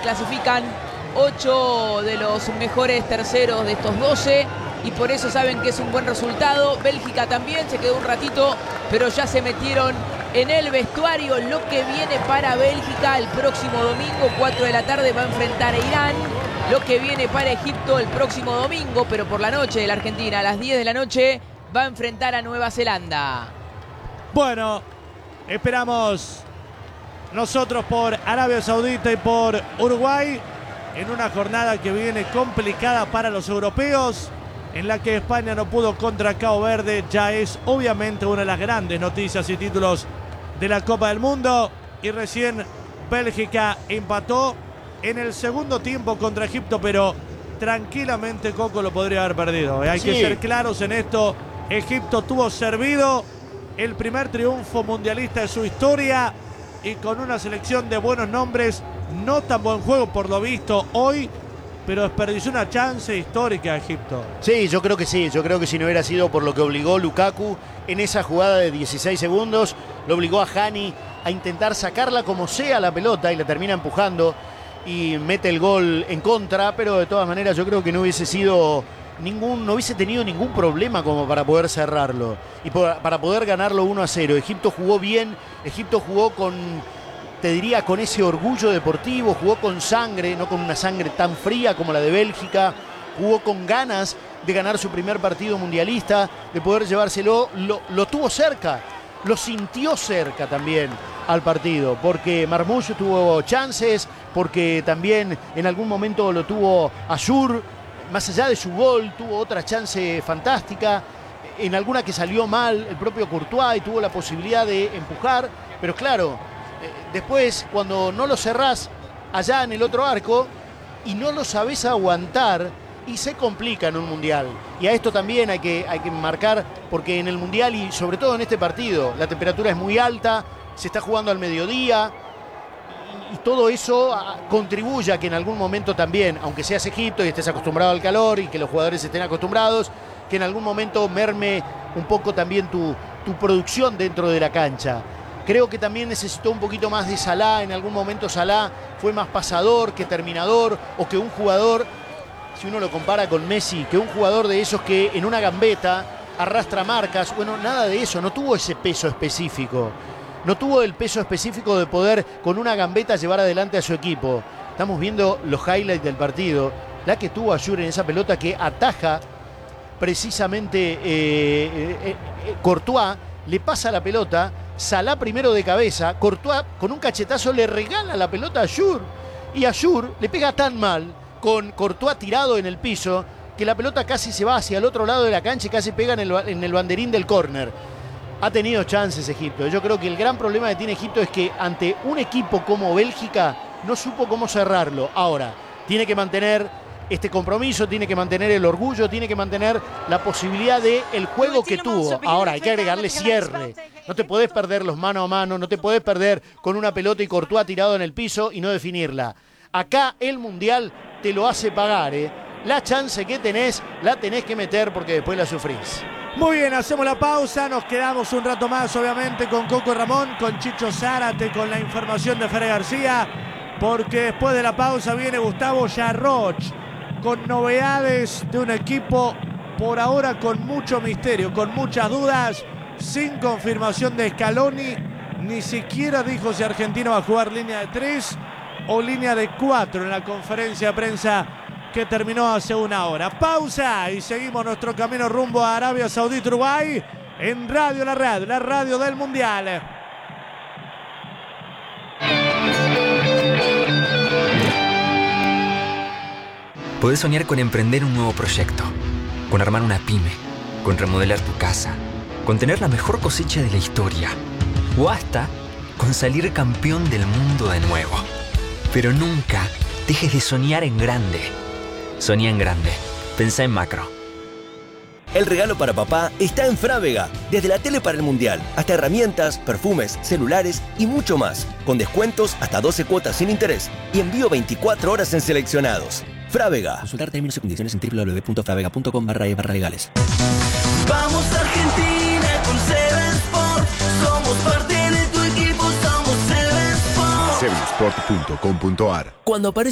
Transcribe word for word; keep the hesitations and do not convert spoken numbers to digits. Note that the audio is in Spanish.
clasifican ocho de los mejores terceros de estos doce y por eso saben que es un buen resultado. Bélgica también se quedó un ratito, pero ya se metieron en el vestuario. Lo que viene para Bélgica el próximo domingo, cuatro de la tarde, va a enfrentar a Irán. Lo que viene para Egipto el próximo domingo, pero por la noche de la Argentina, a las diez de la noche, va a enfrentar a Nueva Zelanda. Bueno, esperamos nosotros por Arabia Saudita y por Uruguay en una jornada que viene complicada para los europeos, en la que España no pudo contra Cabo Verde. Ya es obviamente una de las grandes noticias y títulos de la Copa del Mundo. Y recién Bélgica empató en el segundo tiempo contra Egipto, pero tranquilamente Coco lo podría haber perdido. Hay sí. que ser claros en esto. Egipto tuvo servido el primer triunfo mundialista de su historia y con una selección de buenos nombres. No tan buen juego por lo visto hoy, pero desperdició una chance histórica a Egipto. Sí, yo creo que sí. Yo creo que si no hubiera sido por lo que obligó Lukaku en esa jugada de dieciséis segundos, lo obligó a Hani a intentar sacarla como sea la pelota y la termina empujando y mete el gol en contra, pero de todas maneras yo creo que no hubiese sido ningún, no hubiese tenido ningún problema como para poder cerrarlo y por, para poder ganarlo uno a cero. Egipto jugó bien, Egipto jugó con, te diría, con ese orgullo deportivo, jugó con sangre, no con una sangre tan fría como la de Bélgica, jugó con ganas de ganar su primer partido mundialista, de poder llevárselo, lo, lo tuvo cerca, lo sintió cerca también al partido, porque Marmoush tuvo chances, porque también en algún momento lo tuvo Ayur, más allá de su gol, tuvo otra chance fantástica, en alguna que salió mal el propio Courtois y tuvo la posibilidad de empujar, pero claro, después cuando no lo cerrás allá en el otro arco y no lo sabés aguantar, y se complica en un mundial. Y a esto también hay que, hay que marcar, porque en el mundial y sobre todo en este partido la temperatura es muy alta, se está jugando al mediodía y, y todo eso a, contribuye a que en algún momento también, aunque seas Egipto y estés acostumbrado al calor y que los jugadores estén acostumbrados, que en algún momento merme un poco también tu, tu producción dentro de la cancha. Creo que también necesitó un poquito más de Salah. En algún momento Salah fue más pasador que terminador, o que un jugador, si uno lo compara con Messi, que un jugador de esos que en una gambeta arrastra marcas. Bueno, nada de eso, no tuvo ese peso específico. No tuvo el peso específico de poder con una gambeta llevar adelante a su equipo. Estamos viendo los highlights del partido. La que tuvo Ayur en esa pelota que ataja precisamente eh, eh, eh, Courtois, le pasa la pelota, Salah primero de cabeza, Courtois con un cachetazo le regala la pelota a Ayur y Ayur le pega tan mal con Courtois tirado en el piso que la pelota casi se va hacia el otro lado de la cancha y casi pega en el, en el banderín del córner. Ha tenido chances Egipto. Yo creo que el gran problema que tiene Egipto es que ante un equipo como Bélgica no supo cómo cerrarlo. Ahora, tiene que mantener este compromiso, tiene que mantener el orgullo, tiene que mantener la posibilidad de el juego que tuvo. Ahora, hay que agregarle cierre. No te podés perder los mano a mano, no te podés perder con una pelota y Courtois tirado en el piso y no definirla. Acá el Mundial te lo hace pagar, ¿eh? La chance que tenés, la tenés que meter porque después la sufrís. Muy bien, hacemos la pausa, nos quedamos un rato más obviamente con Coco Ramón, con Chicho Zárate, con la información de Fere García, porque después de la pausa viene Gustavo Yarroch con novedades de un equipo por ahora con mucho misterio, con muchas dudas, sin confirmación de Scaloni, ni siquiera dijo si Argentina va a jugar línea de tres o línea de cuatro en la conferencia de prensa que terminó hace una hora. Pausa y seguimos nuestro camino rumbo a Arabia Saudita, Uruguay, en Radio La Red, la radio del Mundial. Podés soñar con emprender un nuevo proyecto, con armar una pyme, con remodelar tu casa, con tener la mejor cosecha de la historia, o hasta con salir campeón del mundo de nuevo. Pero nunca dejes de soñar en grande. Soñá en grande. Pensá en macro. El regalo para papá está en Frávega. Desde la tele para el Mundial, hasta herramientas, perfumes, celulares y mucho más. Con descuentos hasta doce cuotas sin interés y envío veinticuatro horas en seleccionados. Frávega. Consultar términos y condiciones en w w w punto fravega punto com barra e barra legales. Vamos Argentina con Seven Sport. Somos parte de tu equipo, somos Seven Sport. seven sport punto com punto a r. Cuando aparece